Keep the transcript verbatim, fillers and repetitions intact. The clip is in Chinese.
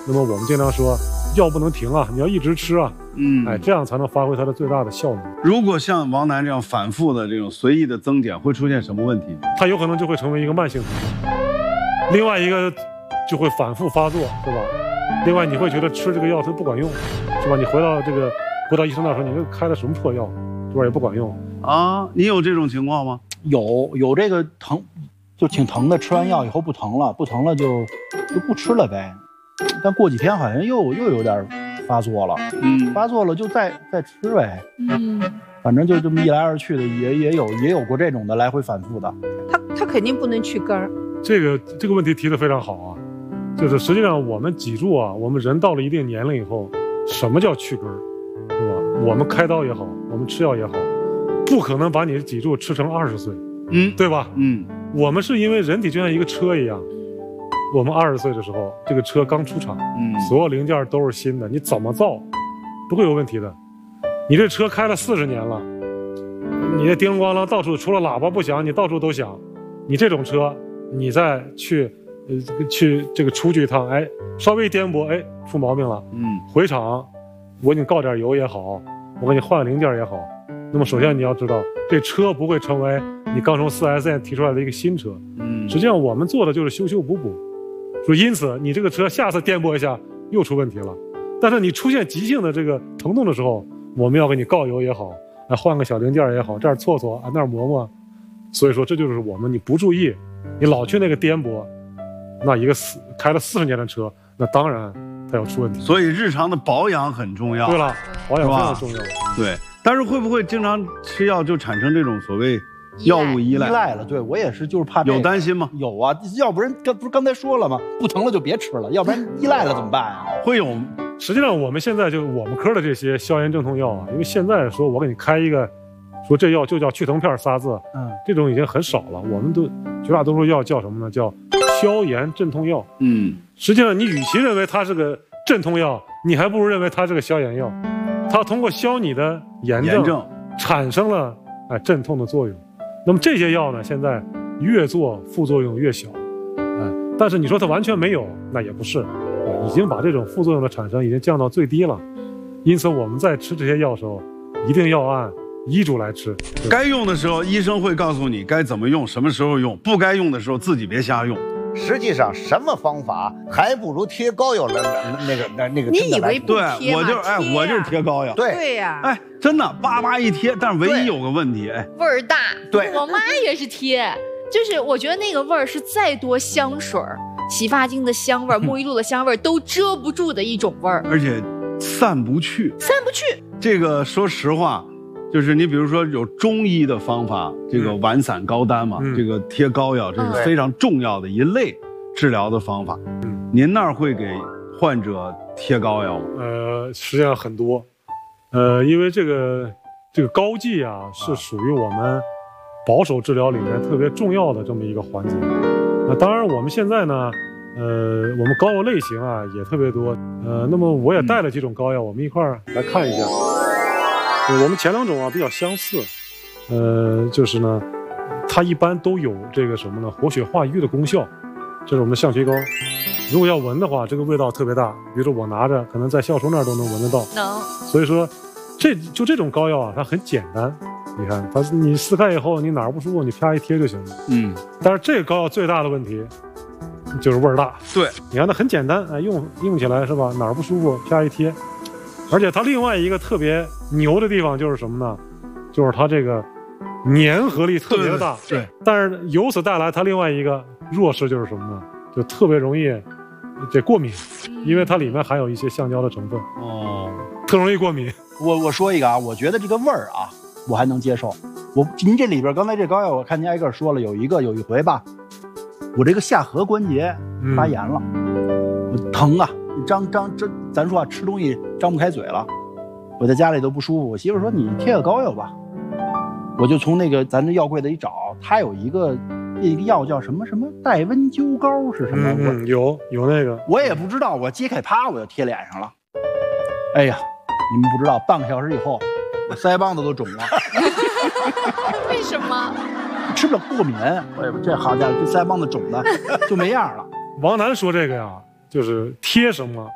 那么我们经常说，药不能停啊，你要一直吃啊， 嗯， 哎，这样才能发挥它的最大的效能。 如果像王楠这样反复的这种随意的增减，会出现什么问题？ 它有可能就会成为一个慢性疼痛，另外一个就会反复发作，是吧？另外你会觉得吃这个药它不管用，是吧？你回到这个回到医生那说，你这开的什么破药，这玩意也不管用啊？你有这种情况吗？ 有有这个疼，就挺疼的，吃完药以后不疼了，不疼了就就不吃了呗。但过几天好像又又有点发作了，嗯，发作了就再再吃呗，嗯，反正就这么一来二去的，也也有也有过这种的来回反复的。 他他肯定不能去根儿。 这个这个问题提得非常好啊，就是实际上我们脊柱啊，我们人到了一定年龄以后，什么叫去根儿，是吧？我们开刀也好，我们吃药也好，不可能把你的脊柱吃成二十岁，嗯，对吧？嗯，我们是因为人体就像一个车一样。我们二十岁的时候，这个车刚出厂，嗯，所有零件都是新的，你怎么造，不会有问题的。你这车开了四十年了，你这叮咣啷到处除了喇叭不响，你到处都响。你这种车，你再去，呃，去这个出去一趟，哎，稍微颠簸，哎，出毛病了，嗯，回厂，我给你告点油也好，我给你换个零件也好。那么首先你要知道，这车不会成为你刚从 四 S 店提出来的一个新车，嗯，实际上我们做的就是修修补补。说因此你这个车下次颠簸一下又出问题了，但是你出现急性的这个疼痛的时候，我们要给你告油也好，啊换个小零件也好，这儿搓搓啊那儿磨磨。所以说这就是我们你不注意，你老去那个颠簸，那一个四开了四十年的车，那当然它要出问题。 所以日常的保养很重要。 对了，保养非常重要。 对，但是会不会经常吃药就产生这种所谓药物依赖？ 依赖了，对我也是，就是怕、这个、 有担心吗？ 有啊，要不然刚不是刚才说了吗？不疼了就别吃了，要不然依赖了怎么办啊？ 会有。 实际上我们现在就我们科的这些消炎镇痛药啊，因为现在说我给你开一个，说这药就叫去疼片仨字，嗯，这种已经很少了。我们都绝大多数药叫什么呢？叫消炎镇痛药。嗯，实际上你与其认为它是个镇痛药，你还不如认为它是个消炎药。它通过消你的炎症，炎症产生了哎镇痛的作用。那么这些药呢，现在越做副作用越小，哎，但是你说它完全没有，那也不是，已经把这种副作用的产生已经降到最低了。因此我们在吃这些药的时候，一定要按医嘱来吃。 该用的时候，医生会告诉你该怎么用，什么时候用；不该用的时候，自己别瞎用。 实际上，什么方法还不如贴膏药那那个那那个。 你以为不贴吗？ 对，我就哎，我就是贴膏药。 对对呀， 哎，真的叭叭一贴，但是唯一有个问题，哎， 味儿大。 对， 我妈也是贴，就是我觉得那个味儿是再多香水、洗发精的香味、沐浴露的香味都遮不住的一种味儿， 而且散不去， 散不去。 这个说实话。就是你比如说有中医的方法，这个丸散膏丹嘛，嗯、这个贴膏药，这是非常重要的一类治疗的方法。嗯，您那儿会给患者贴膏药吗？ 呃，实际上很多，呃，因为这个这个膏剂啊，是属于我们保守治疗里面特别重要的这么一个环节。那当然，我们现在呢，呃，我们膏药类型啊也特别多。呃，那么我也带了几种膏药，我们一块儿来看一下。我们前两种啊比较相似，呃，就是呢，它一般都有这个什么呢，活血化瘀的功效。这是我们的象曲膏，如果要闻的话，这个味道特别大。比如说我拿着，可能在教授那儿都能闻得到。 能。 所以说，这就这种膏药啊，它很简单。你看，它你撕开以后，你哪儿不舒服，你啪一贴就行了。嗯。但是这个膏药最大的问题就是味儿大。 对。 你看它很简单，哎，用用起来是吧？哪儿不舒服，啪一贴。而且它另外一个特别牛的地方就是什么呢？就是它这个粘合力特别的大。 对。对但是由此带来它另外一个弱势就是什么呢？就特别容易这过敏，因为它里面含有一些橡胶的成分。哦。特容易过敏。 我我说一个啊，我觉得这个味儿啊，我还能接受。我您这里边刚才这膏药，我看您挨个说了，有一个有一回吧，我这个下颌关节发炎了，嗯、我疼啊。张张这，咱说啊，吃东西张不开嘴了，我在家里都不舒服。我媳妇说你贴个膏药吧，我就从那个咱这药柜子一找，它有一个一个药叫什么什么带温灸膏是什么？ 嗯，有有那个， 我也不知道。我揭开啪，我就贴脸上了。哎呀，你们不知道，半个小时以后，我腮帮子都肿了。 为什么？ 吃不了过敏。哎，这好家伙，这腮帮子肿的就没样了。 王楠说这个呀。就是贴什么